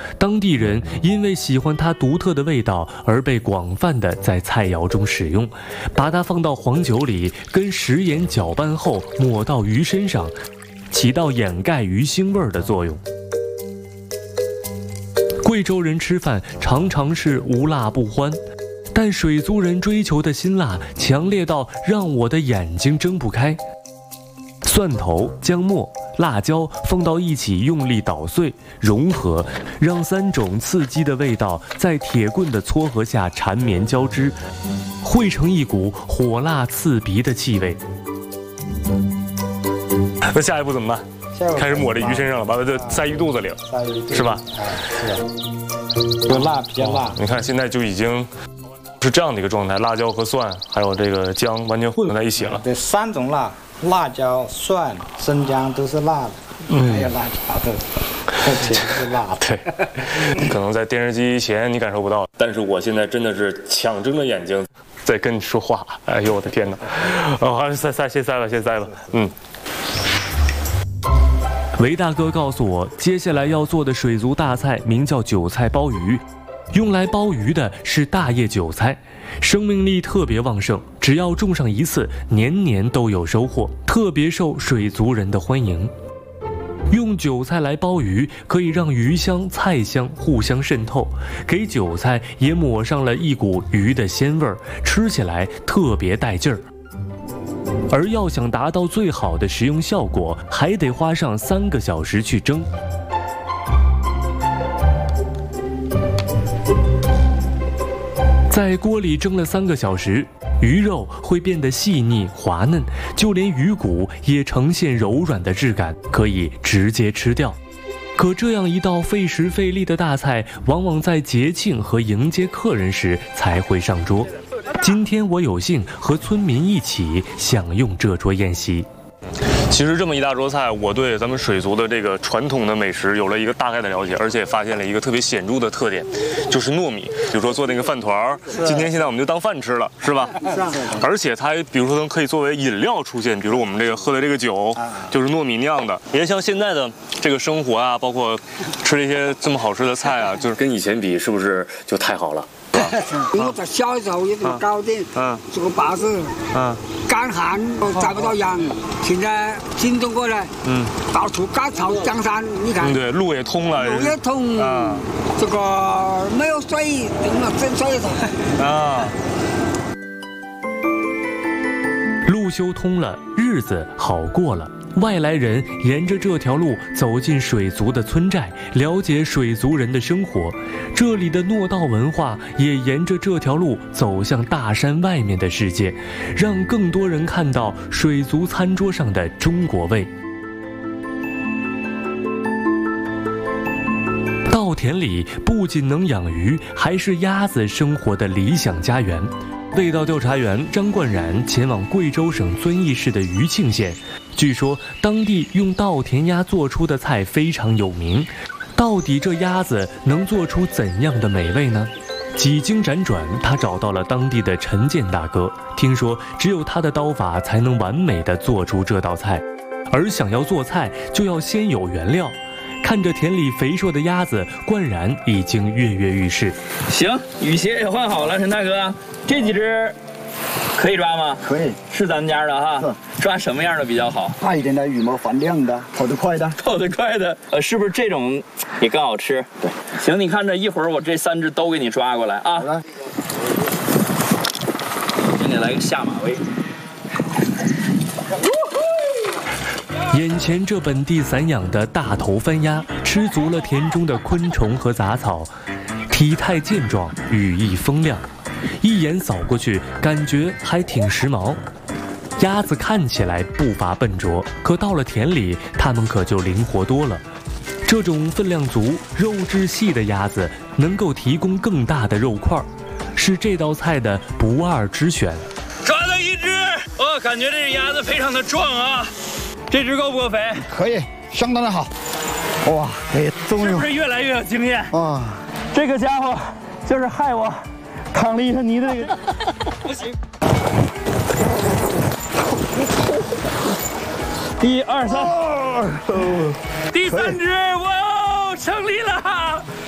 当地人因为喜欢它独特的味道，而被广泛的在菜肴中使用。把它放到黄酒里，跟食盐搅拌后抹到鱼身上，起到掩盖鱼腥味的作用。贵州人吃饭常常是无辣不欢，但水族人追求的辛辣强烈到让我的眼睛睁不开。蒜头、姜末、辣椒放到一起，用力捣碎融合，让3种刺激的味道在铁棍的撮合下缠绵交织，汇成一股火辣刺鼻的气味。那下一步怎么办？开始抹这鱼身上了，把它就塞鱼肚子里了，是吧？ 是。有辣，比较辣。 你看现在就已经是这样的一个状态，辣椒和蒜还有这个姜完全混合在一起了。 对，3种辣，辣椒、蒜、生姜都是辣的，还有辣椒的。全是辣的。 对，可能在电视机前你感受不到，但是我现在真的是强睁着眼睛在跟你说话。哎呦我的天哪！哦，先塞吧。韦大哥告诉我，接下来要做的水族大菜名叫韭菜鲍鱼，用来鲍鱼的是大叶韭菜，生命力特别旺盛，只要种上一次，年年都有收获，特别受水族人的欢迎。用韭菜来鲍鱼，可以让鱼香、菜香互相渗透，给韭菜也抹上了一股鱼的鲜味儿，吃起来特别带劲儿。而要想达到最好的食用效果，还得花上3个小时去蒸。在锅里蒸了3个小时，鱼肉会变得细腻滑嫩，就连鱼骨也呈现柔软的质感，可以直接吃掉。可这样一道费时费力的大菜，往往在节庆和迎接客人时才会上桌。今天我有幸和村民一起享用这桌宴席。其实这么一大桌菜，我对咱们水族的这个传统的美食有了一个大概的了解，而且发现了一个特别显著的特点，就是糯米。比如说做那个饭团儿，今天现在我们就当饭吃了，是吧？而且它还比如说可以作为饮料出现，比如我们这个喝的这个酒就是糯米酿的。也像现在的这个生活啊，包括吃这些这么好吃的菜啊，就是跟以前比，是不是就太好了？ 我在小时候有这么搞点，做个包子，干旱找不到羊，现在京东过来，到处改造江山，你看， 对，路也通了， 路也通，这个没有水，用了整水的， 路修通了，日子好过了。外来人沿着这条路走进水族的村寨，了解水族人的生活。这里的糯稻文化也沿着这条路走向大山外面的世界，让更多人看到水族餐桌上的中国味。稻田里不仅能养鱼，还是鸭子生活的理想家园。味道调查员张冠然前往贵州省遵义市的余庆县，据说当地用稻田鸭做出的菜非常有名。到底这鸭子能做出怎样的美味呢？几经辗转，他找到了当地的陈建大哥，听说只有他的刀法才能完美地做出这道菜。而想要做菜，就要先有原料。看着田里肥硕的鸭子，冠然已经跃跃欲试。 行，雨鞋也换好了，陈大哥，这几只可以抓吗？ 可以， 是咱们家的哈。抓什么样的比较好？ 大一点的，羽毛发亮的，跑得快的。 跑得快的，是不是这种也更好吃？ 对， 行，你看着一会儿我这3只都给你抓过来啊。 好了， 先给来个下马威。 眼前这本地散养的大头番鸭，吃足了田中的昆虫和杂草，体态健壮，羽翼风亮，一眼扫过去，感觉还挺时髦。鸭子看起来步伐笨拙，可到了田里，它们可就灵活多了。这种分量足、肉质细的鸭子，能够提供更大的肉块，是这道菜的不二之选。 抓到一只，我感觉这只鸭子非常的壮啊。这只够不够肥？ 可以，相当的好。哇，哎，终于是不是越来越有经验啊！ 这个家伙就是害我淌了一身泥的这个。不行。1、2、3，第3只，哇，胜利了！